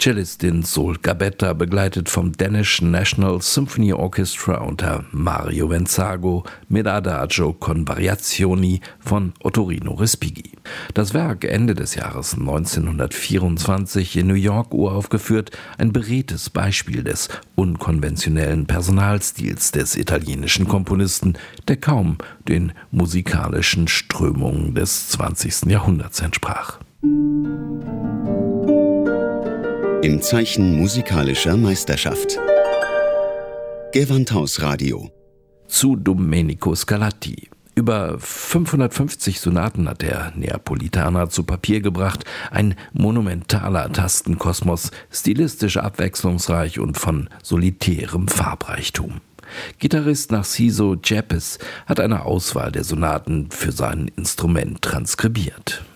Cellistin Sol Gabetta, begleitet vom Danish National Symphony Orchestra unter Mario Venzago mit Adagio con Variazioni von Ottorino Respighi. Das Werk, Ende des Jahres 1924 in New York uraufgeführt, ein beredtes Beispiel des unkonventionellen Personalstils des italienischen Komponisten, der kaum den musikalischen Strömungen des 20. Jahrhunderts entsprach. Im Zeichen musikalischer Meisterschaft. Gewandhausradio. Zu Domenico Scarlatti. Über 550 Sonaten hat der Neapolitaner zu Papier gebracht. Ein monumentaler Tastenkosmos, stilistisch abwechslungsreich und von solitärem Farbreichtum. Gitarrist Narciso Yepes hat eine Auswahl der Sonaten für sein Instrument transkribiert.